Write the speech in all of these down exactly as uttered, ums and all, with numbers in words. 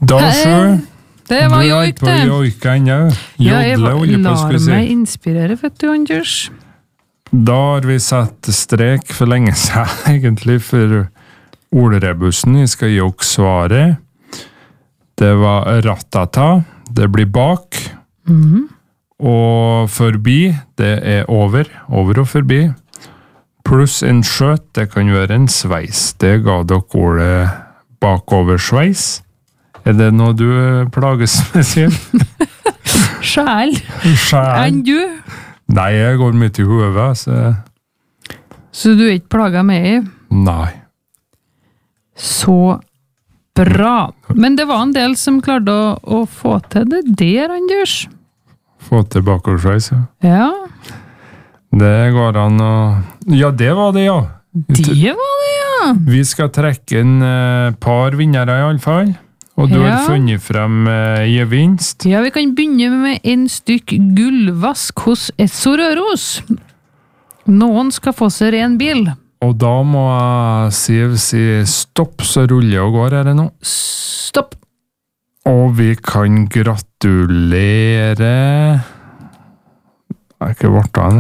Da sjø. Det var joik, det. Du er på joik ennå. Ja, jeg Jodle, holder på å lar skulle si. meg inspirere, vet du, Anders. Da har vi satt strek for lenge siden, egentlig, for ordrebussen. Vi skal gi oss svaret. Det var ratata. Det blir bak. Mhm. Og forbi, det er over. Over og forbi. Pluss en skjøt, det kan være en sveis. Det ga dere ordet bakoversveis. Er det noe du plages med, Siv? Sjæl. Sjæl? Enn du? Nei, jeg går midt i hovedet, så... Så du er ikke plaget med i? Nei. Så bra. Men det var en del som klarte å, å få til det der, Anders. Få til bakoversveis, ja. Ja. Det går an å... Ja, det var det, ja. Det var det, ja. Vi skal trekke en uh, par vinnere i alle fall. Og du Ja. har funnet frem uh, gevinst. Ja, vi kan begynne med en stykk gullvask hos Esso Røros. Noen skal få seg ren bil. Og da må jeg Siv si stopp, så ruller jeg og går her nå. Stopp. Og vi kan gratulere... Det er ikke vårt da,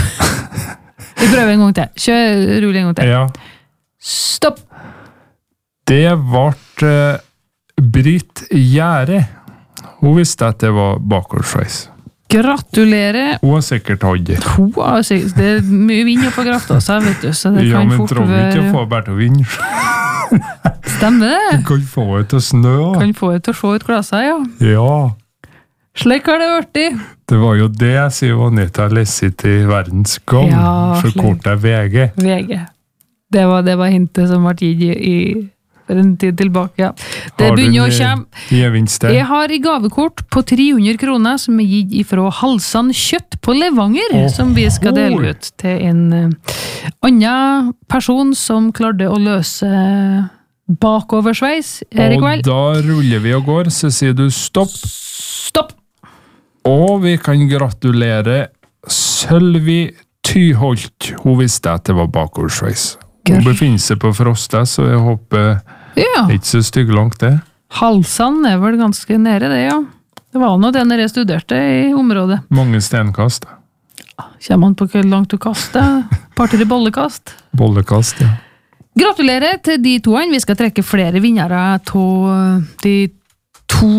Vi prøver en gang til. Kjør, rull en gang til. Ja. Stopp. Det ble uh, Britt Gjære. Hun visste at det var bakoversveis. Gratulerer. Hun har sikkert hatt det. Hun har sikkert- Det er mye vind oppe grafta, så jeg vet du, så det Ja, kan men fort tror vi ikke å være... få bare til å vinne. Stemmer det? Du kan få det til snø. Kan få det til å se ut glasset, ja. Ja. Slik har det vært i. Det var jo det jeg sier Anita leser til Verdens Gang. Ja, for slik. kort er V G. V G. Det var, det var hintet som ble gitt i, i for en tid tilbake, ja. Det Har du begynner å en, komme. Gevinst der? Jeg har i gavekort på tre hundre kroner som er gitt ifra Halsan Kjøtt på Levanger, Åh, som vi skal dele ut til en uh, annen person som klarte å løse bakoversveis her i Og kveld. da ruller vi og går, så sier du stopp. Stopp! Og vi kan gratulere Sølvi Tyholt. Hun visste at det var bakoversveis. Hun Gr- befinner seg på Frosta, så jeg håper Ja, det er ikke så stygg langt det. Halsan er vel ganske nede det, ja. Det var nå det når jeg studerte i området. Mange stenkast. Kommer man på hvor langt du kaster? Parter i bollekast. Bollekast, ja. Gratulerer til de to. Vi skal trekke flere vinnere av de to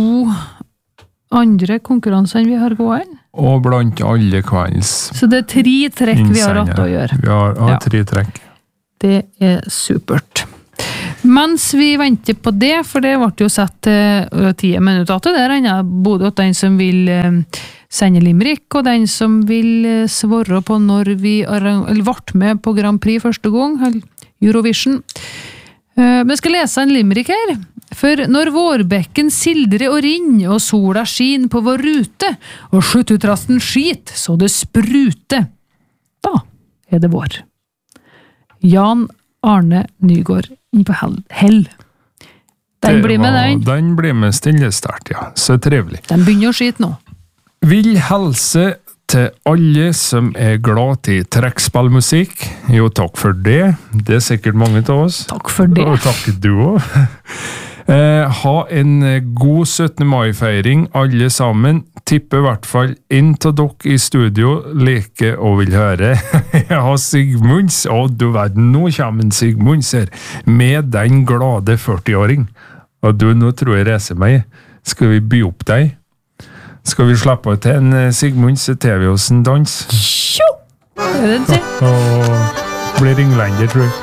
andre konkurransene vi har gående. Og blant alle kvelds Så det er tre trekk vi har hatt å gjøre. Vi har, har Ja. tre trekk. Det er supert. Mens vi venter på det, for det ble jo sett uh, ti minutter til der, han både at den som vil uh, sende limerick, og den som vil uh, svare på når vi arrang- eller ble med på Grand Prix første gang, eller Eurovision. Uh, men jeg skal lese en limerick her. For når vårbekken sildrer og rinner, og sola skin på vår rute, og skjuttutrasten skit, så det sprute, da er det vår. Jan Arne Nygaard inn på hell. hell. Den Det blir med var- den. Den blir med stillestart, ja. Så trivelig. Den begynner å skite nå. Vil helse til alle som er glad til trekkspillmusikk. Jo, takk for det. Det er sikkert mange av oss. Takk for det. Og takk du også. Eh, ha en god syttende mai-feiring, alle sammen. Tipper i hvert fall inn til dere i studio, leker og vil høre. Jeg har Sigmunds, og du vet, nå kommer en Sigmunds her, med den glade førti-åring. Og du, nå tror jeg reiser meg. Skal vi by opp deg? Skal vi slappe til en eh, Sigmunds, så tar vi oss en dans? Tjo! Er det den sier? Og blir ringlander, tror jeg.